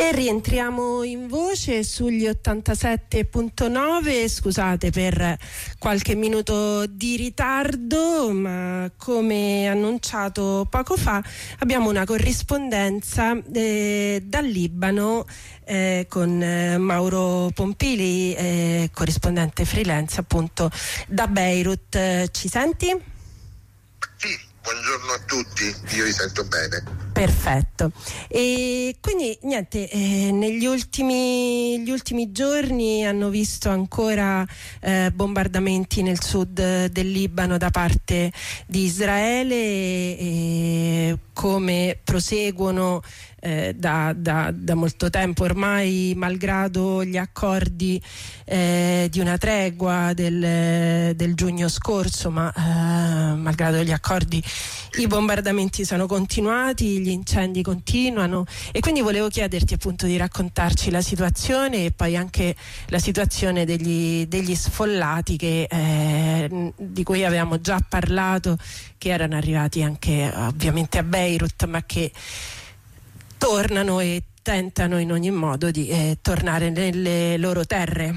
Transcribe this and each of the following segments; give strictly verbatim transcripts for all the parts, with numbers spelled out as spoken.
E rientriamo in voce sugli ottantasette virgola nove. Scusate per qualche minuto di ritardo, ma come annunciato poco fa abbiamo una corrispondenza eh, dal Libano eh, con eh, Mauro Pompili, eh, corrispondente freelance appunto da Beirut. Eh, ci senti? Sì, buongiorno a tutti, io vi sento bene. Perfetto. E quindi niente, eh, negli ultimi, gli ultimi giorni hanno visto ancora eh, bombardamenti nel sud del Libano da parte di Israele, e come proseguono eh, da, da, da molto tempo ormai, malgrado gli accordi eh, di una tregua del, del giugno scorso, ma eh, malgrado gli accordi i bombardamenti sono continuati, gli incendi continuano, e quindi volevo chiederti appunto di raccontarci la situazione e poi anche la situazione degli, degli sfollati che, eh, di cui avevamo già parlato, che erano arrivati anche ovviamente a Beirut, ma che tornano e tentano in ogni modo di eh, tornare nelle loro terre.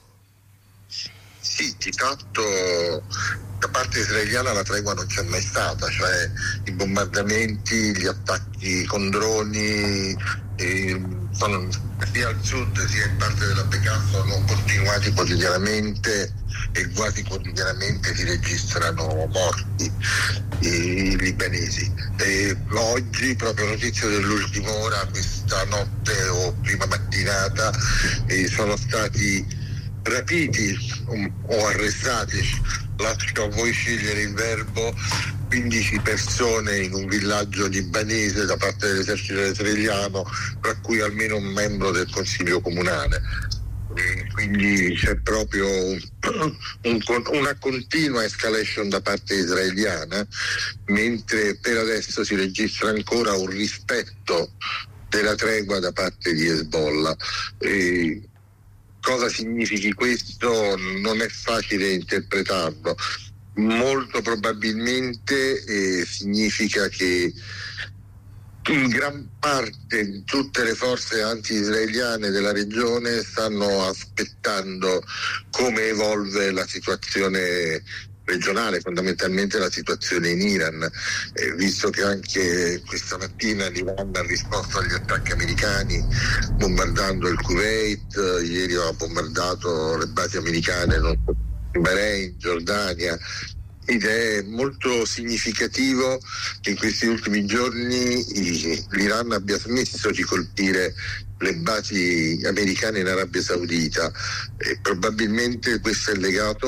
Sì, di fatto da parte israeliana la tregua non c'è mai stata, cioè i bombardamenti, gli attacchi con droni eh, sono, sia al sud sia in parte della Bekaa sono continuati quotidianamente e quasi quotidianamente si registrano morti i libanesi. E oggi, proprio notizia dell'ultima ora, questa notte o prima mattinata, eh, sono stati rapiti um, o arrestati, lascio a voi scegliere il verbo, quindici persone in un villaggio libanese da parte dell'esercito israeliano, tra cui almeno un membro del consiglio comunale. E quindi c'è proprio un, un, una continua escalation da parte israeliana, mentre per adesso si registra ancora un rispetto della tregua da parte di Hezbollah. E cosa significhi questo non è facile interpretarlo. Molto probabilmente eh, significa che in gran parte tutte le forze anti-israeliane della regione stanno aspettando come evolve la situazione regionale, fondamentalmente la situazione in Iran, eh, visto che anche questa mattina l'Iran ha risposto agli attacchi americani bombardando il Kuwait, eh, ieri ha bombardato le basi americane in Bahrain, Giordania, ed è molto significativo che in questi ultimi giorni l'Iran abbia smesso di colpire le basi americane in Arabia Saudita, e probabilmente questo è legato